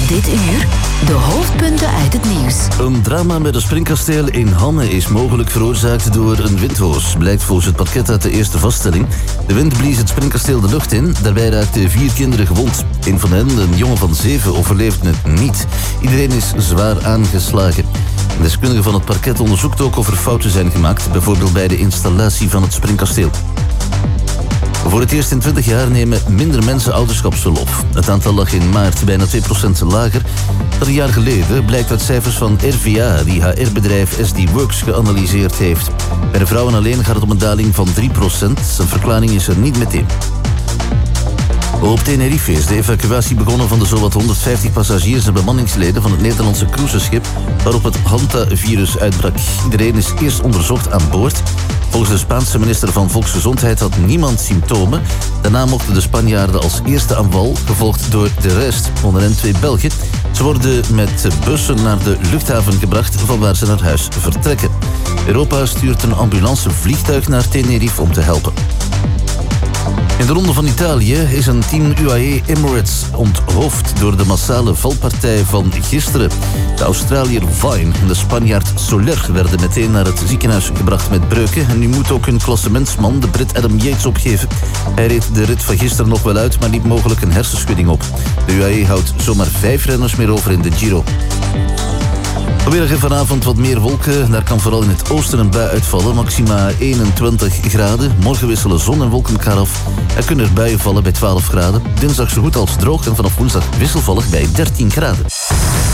Dit uur de hoofdpunten uit het nieuws. Een drama met een springkasteel in Hamme is mogelijk veroorzaakt door een windhoos. Blijkt volgens het parket uit de eerste vaststelling. De wind blies het springkasteel de lucht in. Daarbij raakten 4 kinderen gewond. Een van hen, een jongen van 7, overleefde het niet. Iedereen is zwaar aangeslagen. Een deskundige van het parket onderzoekt ook of er fouten zijn gemaakt. Bijvoorbeeld bij de installatie van het springkasteel. Voor het eerst in 20 jaar nemen minder mensen ouderschapsverlof. Het aantal lag in maart bijna 2% lager dan een jaar geleden, blijkt uit cijfers van RVA, die HR-bedrijf SD Works geanalyseerd heeft. Bij de vrouwen alleen gaat het om een daling van 3%. Een verklaring is er niet meteen. Op Tenerife is de evacuatie begonnen van de zowat 150 passagiers en bemanningsleden van het Nederlandse cruiseschip waarop het Hanta-virus uitbrak. Iedereen is eerst onderzocht aan boord. Volgens de Spaanse minister van Volksgezondheid had niemand symptomen. Daarna mochten de Spanjaarden als eerste aan wal, gevolgd door de rest, onder hen 2 Belgen. Ze worden met bussen naar de luchthaven gebracht, vanwaar ze naar huis vertrekken. Europa stuurt een ambulancevliegtuig naar Tenerife om te helpen. In de Ronde van Italië is een team UAE Emirates onthoofd door de massale valpartij van gisteren. De Australiër Vine en de Spanjaard Soler werden meteen naar het ziekenhuis gebracht met breuken. En nu moet ook hun klassementsman, de Brit Adam Yates, opgeven. Hij reed de rit van gisteren nog wel uit, maar liep mogelijk een hersenschudding op. De UAE houdt zomaar 5 renners meer over in de Giro. Vanmiddag en vanavond wat meer wolken. Daar kan vooral in het oosten een bui uitvallen. Maxima 21 graden. Morgen wisselen zon en wolken elkaar af. Er kunnen er buien vallen bij 12 graden. Dinsdag zo goed als droog en vanaf woensdag wisselvallig bij 13 graden.